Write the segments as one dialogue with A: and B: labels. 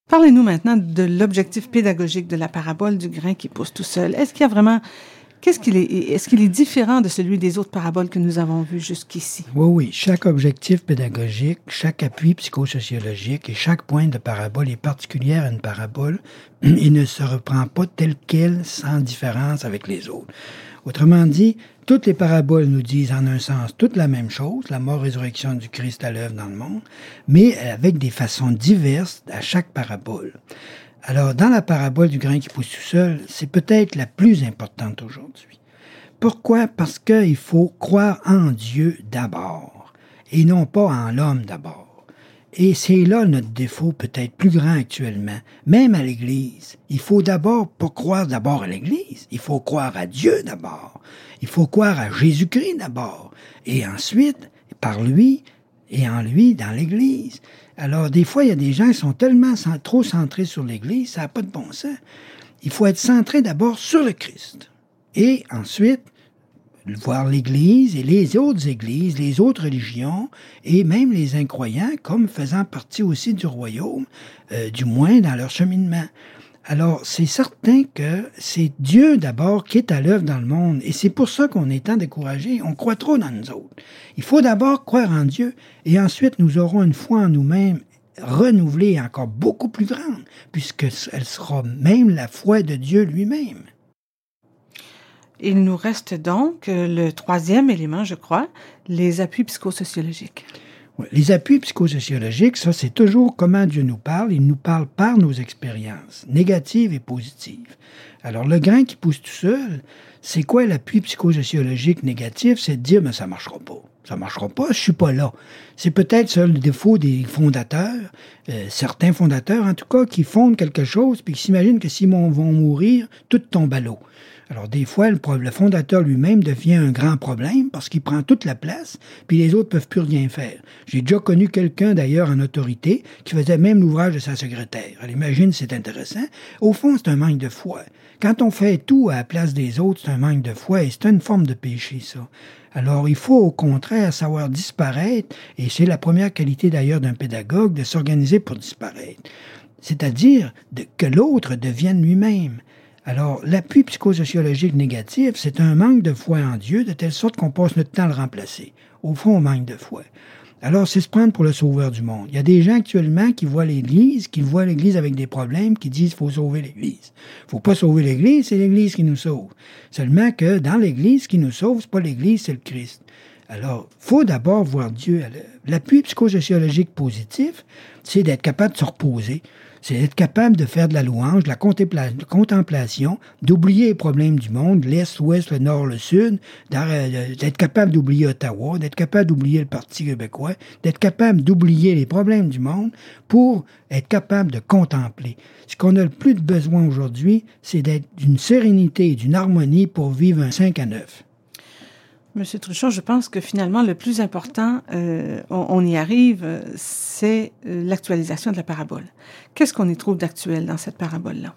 A: Parlez-nous maintenant de l'objectif pédagogique de la parabole du grain qui pousse tout seul. Est-ce qu'il est différent de celui des autres paraboles que nous avons vues jusqu'ici?
B: Oui. Chaque objectif pédagogique, chaque appui psychosociologique et chaque point de parabole est particulière à une parabole et ne se reprend pas telle qu'elle sans différence avec les autres. Autrement dit, toutes les paraboles nous disent en un sens toute la même chose, la mort-résurrection du Christ à l'œuvre dans le monde, mais avec des façons diverses à chaque parabole. Alors, dans la parabole du grain qui pousse tout seul, c'est peut-être la plus importante aujourd'hui. Pourquoi? Parce qu'il faut croire en Dieu d'abord, et non pas en l'homme d'abord. Et c'est là notre défaut peut-être plus grand actuellement, même à l'Église. Il faut d'abord pas croire d'abord à l'Église, il faut croire à Dieu d'abord. Il faut croire à Jésus-Christ d'abord, et ensuite, par lui et en lui, dans l'Église. Alors, des fois, il y a des gens qui sont tellement trop centrés sur l'Église, ça n'a pas de bon sens. Il faut être centré d'abord sur le Christ. Et ensuite, voir l'Église et les autres religions, et même les incroyants, comme faisant partie aussi du royaume, du moins dans leur cheminement. Alors, c'est certain que c'est Dieu d'abord qui est à l'œuvre dans le monde, et c'est pour ça qu'on est tant découragé. On croit trop dans nous autres. Il faut d'abord croire en Dieu, et ensuite nous aurons une foi en nous-mêmes renouvelée et encore beaucoup plus grande, puisqu'elle sera même la foi de Dieu lui-même.
A: Il nous reste donc le troisième élément, je crois, les appuis psychosociologiques.
B: Oui, les appuis psychosociologiques, ça, c'est toujours comment Dieu nous parle. Il nous parle par nos expériences, négatives et positives. Alors, le grain qui pousse tout seul, c'est quoi l'appui psychosociologique négatif? C'est de dire, mais ça marchera pas. Ça marchera pas, je suis pas là. C'est peut-être ça le défaut des fondateurs, certains fondateurs en tout cas, qui fondent quelque chose puis qui s'imaginent que s'ils vont mourir, tout tombe à l'eau. Alors, des fois, le fondateur lui-même devient un grand problème parce qu'il prend toute la place, puis les autres peuvent plus rien faire. J'ai déjà connu quelqu'un, d'ailleurs, en autorité, qui faisait même l'ouvrage de sa secrétaire. Alors, imagine, c'est intéressant. Au fond, c'est un manque de foi. Quand on fait tout à la place des autres, c'est un manque de foi et c'est une forme de péché, ça. Alors, il faut au contraire savoir disparaître, et c'est la première qualité d'ailleurs d'un pédagogue, de s'organiser pour disparaître. C'est-à-dire que l'autre devienne lui-même. Alors, l'appui psychosociologique négatif, c'est un manque de foi en Dieu, de telle sorte qu'on passe notre temps à le remplacer. Au fond, on manque de foi. Alors, c'est se prendre pour le sauveur du monde. Il y a des gens actuellement qui voient l'Église avec des problèmes, qui disent qu'il faut sauver l'Église. Il faut pas sauver l'Église, c'est l'Église qui nous sauve. Seulement que dans l'Église, ce qui nous sauve, c'est pas l'Église, c'est le Christ. Alors, faut d'abord voir Dieu à l'œuvre. L'appui psychosociologique positif, c'est d'être capable de se reposer. C'est d'être capable de faire de la louange, de la contemplation, d'oublier les problèmes du monde, l'Est, l'Ouest, le Nord, le Sud, d'être capable d'oublier Ottawa, d'être capable d'oublier le Parti québécois, d'être capable d'oublier les problèmes du monde pour être capable de contempler. Ce qu'on a le plus de besoin aujourd'hui, c'est d'être d'une sérénité et d'une harmonie pour vivre un 5 à 9.
A: Monsieur Truchon, je pense que finalement, le plus important, on y arrive, c'est l'actualisation de la parabole. Qu'est-ce qu'on y trouve d'actuel dans cette parabole-là?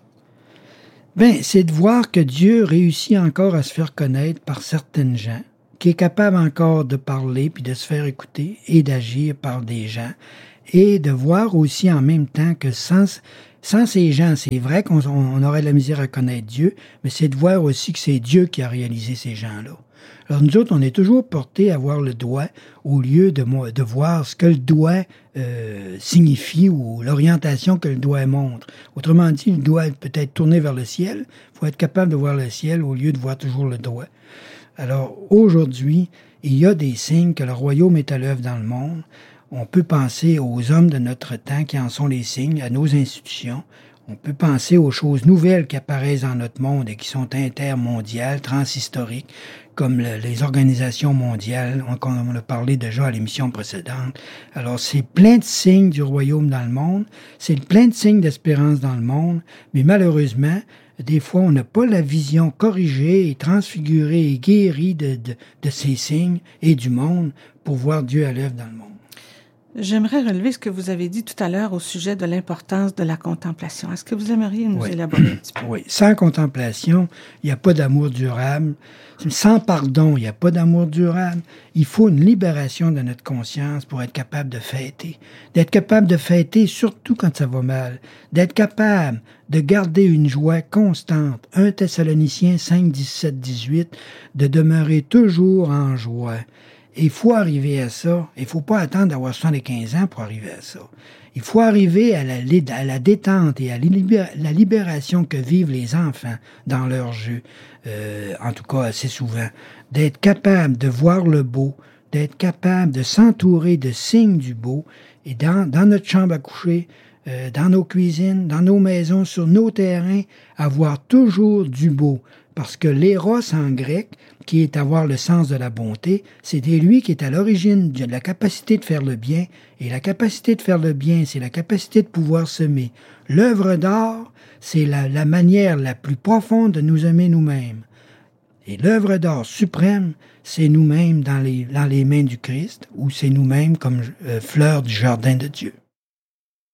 B: Bien, c'est de voir que Dieu réussit encore à se faire connaître par certaines gens, qui est capable encore de parler, puis de se faire écouter, et d'agir par des gens, et de voir aussi en même temps que sans ces gens, c'est vrai qu'on aurait de la misère à connaître Dieu, mais c'est de voir aussi que c'est Dieu qui a réalisé ces gens-là. Alors nous autres, on est toujours portés à voir le doigt au lieu de voir ce que le doigt signifie ou l'orientation que le doigt montre. Autrement dit, le doigt peut être tourné vers le ciel. Il faut être capable de voir le ciel au lieu de voir toujours le doigt. Alors aujourd'hui, il y a des signes que le royaume est à l'œuvre dans le monde. On peut penser aux hommes de notre temps qui en sont les signes, à nos institutions. On peut penser aux choses nouvelles qui apparaissent dans notre monde et qui sont intermondiales, transhistoriques, comme les organisations mondiales, on a parlé déjà à l'émission précédente. Alors, c'est plein de signes du royaume dans le monde, c'est plein de signes d'espérance dans le monde, mais malheureusement, des fois, on n'a pas la vision corrigée et transfigurée et guérie de ces signes et du monde pour voir Dieu à l'œuvre dans le monde.
A: J'aimerais relever ce que vous avez dit tout à l'heure au sujet de l'importance de la contemplation. Est-ce que vous aimeriez nous élaborer un petit peu?
B: Oui. Sans contemplation, il n'y a pas d'amour durable. Sans pardon, il n'y a pas d'amour durable. Il faut une libération de notre conscience pour être capable de fêter. D'être capable de fêter surtout quand ça va mal. D'être capable de garder une joie constante. 1 Thessaloniciens 5, 17, 18, de demeurer toujours en joie. Et il faut arriver à ça. Il ne faut pas attendre d'avoir 75 ans pour arriver à ça. Il faut arriver à la détente et à la libération que vivent les enfants dans leur jeu, en tout cas assez souvent. D'être capable de voir le beau, d'être capable de s'entourer de signes du beau, et dans notre chambre à coucher, dans nos cuisines, dans nos maisons, sur nos terrains, avoir toujours du beau. Parce que l'éros en grec, qui est avoir le sens de la bonté, c'était lui qui est à l'origine de la capacité de faire le bien. Et la capacité de faire le bien, c'est la capacité de pouvoir s'aimer. L'œuvre d'art, c'est la manière la plus profonde de nous aimer nous-mêmes. Et l'œuvre d'art suprême, c'est nous-mêmes dans les mains du Christ, ou c'est nous-mêmes comme fleurs du jardin de Dieu.